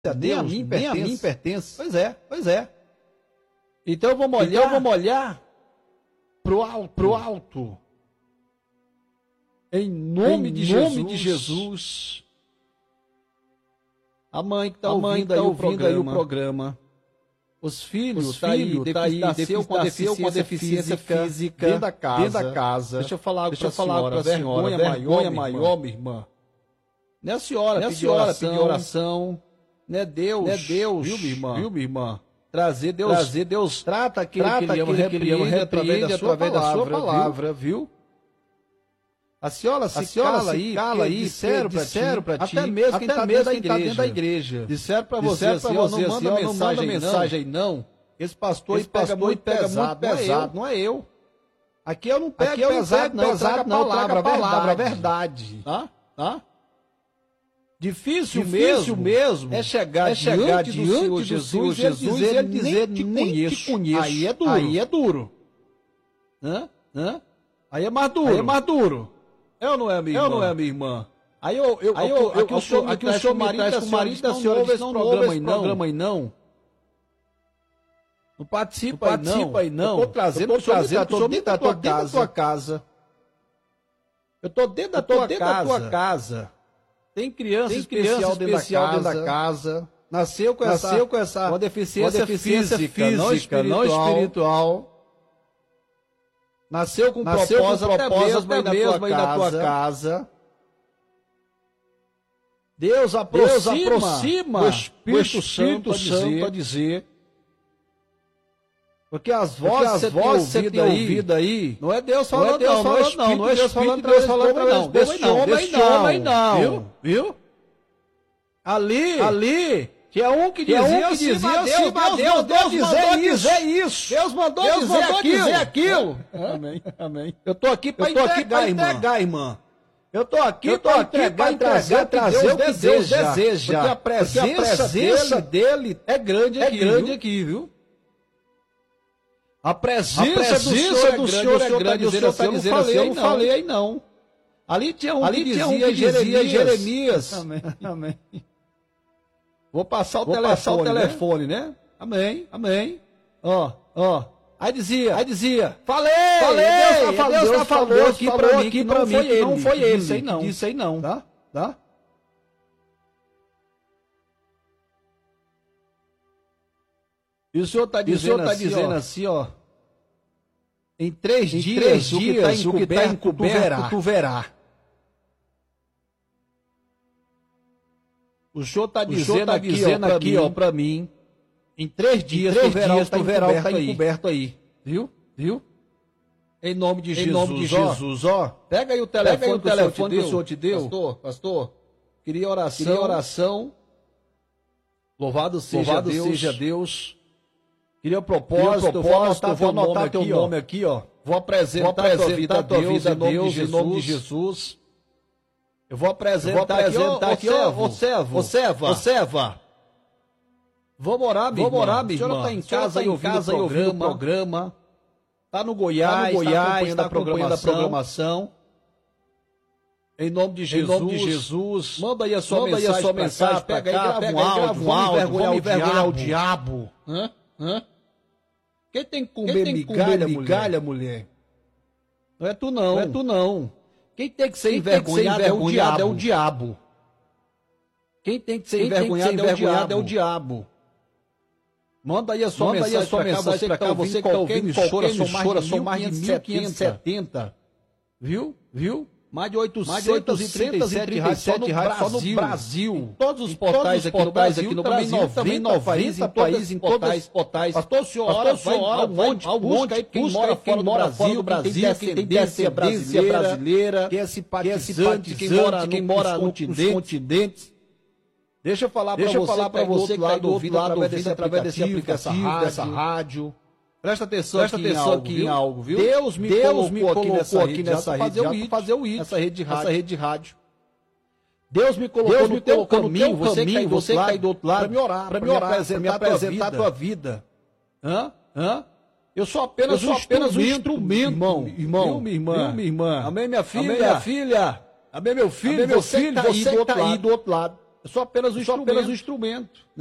nem a mim pertence. Pois é. Então vamos olhar pro alto. Em nome de Jesus. A mãe que está ouvindo aí o programa. Os filhos tá aí, nasceu com deficiência física dentro da casa. Deixa eu falar para a senhora, vergonha maior, minha irmã. Não é a senhora pedir oração. Não é Deus, viu, minha irmã? Trazer Deus trata aquele que ele repreende através da sua palavra, viu? A senhora se cala aí, disseram para ti, até mesmo quem está dentro da igreja. Disseram para você assim, não manda mensagem aí não. Esse pastor pega muito pesado, não é eu. Aqui eu não pego pesado não, a palavra, a verdade. Tá? Difícil mesmo é chegar diante do Senhor Jesus e ele dizer, nem te conheço. Aí é duro. Aí é mais duro. É ou não é, minha irmã? Aqui o senhor me traz com o marido da senhora, diz, não ouve esse programa aí, não. Não participa aí, não. Eu estou trazendo o senhor dentro da tua casa. Eu estou dentro da tua casa. Tem criança especial dentro da casa. Nasceu com essa deficiência física, não espiritual. Nasceu com propósito até mesmo aí na tua casa. Deus aproxima o Espírito Santo a dizer. Porque as vozes que você tem ouvido aí, não é Deus falando, não é Espírito de Deus falando não. Desse homem não. Viu? Ali, tinha um que dizia assim, Deus mandou dizer isso. Deus mandou dizer aquilo. Amém. Eu estou aqui para entregar, irmã. Eu estou aqui para trazer o que Deus deseja. Porque a presença dele é grande aqui, viu? A presença do Senhor é grande. O Senhor está dizendo assim, eu não falei aí não. Ali tinha um que dizia Jeremias. Amém. Vou passar o telefone, né? Amém. Ó. Aí dizia, falei, Deus falou aqui pra mim que não foi ele. Disse aí não. Tá? E o senhor está dizendo assim, ó. Em 3 dias, o que está encoberto, tu verá. O senhor está dizendo aqui, ó, para mim. Em 3 dias, tu verá o que está encoberto aí. Viu? Em nome de Jesus, ó. Pega aí o telefone que o senhor te deu. Pastor. Queria oração. Louvado seja Deus. Queria propósito, vou anotar teu nome aqui, ó. Vou apresentar tua vida a Deus em nome de Jesus. Eu vou apresentar aqui, ó, serva. Vamos orar, minha irmã. A senhora está em casa e ouvindo o programa. Está no Goiás, está acompanhando a programação. Em nome de Jesus. Manda aí a sua mensagem. Pega aí, grava um áudio. Vamos envergonhar o diabo. Hã? Quem tem que comer migalha, mulher? Não é tu não. Quem tem que ser envergonhado é o diabo. Quem tem que ser envergonhado é o diabo. Manda aí a sua mensagem para cá. Você que está ouvindo emissora, são mais de 1.570. Viu? Mais de 837 rádios só no Brasil. Em todos os portais aqui no Brasil, também 90 países, em todos os portais. Pastor, o senhor vai aonde? Quem mora fora do Brasil, quem tem descendência brasileira, quem é simpatizante, quem mora nos continentes. Deixa eu falar para você que está do outro lado ouvindo através desse aplicativo, dessa rádio. Presta atenção aqui em algo, viu? Deus me colocou aqui nessa rede para fazer o IT, essa rede de rádio. Deus me colocou no teu caminho, você que está aí do outro lado, para me apresentar a tua vida. Hã? Eu sou apenas um instrumento, irmão. Minha irmã. Amém, minha filha. Amém, meu filho. Você que está aí do outro lado. Eu sou apenas um instrumento.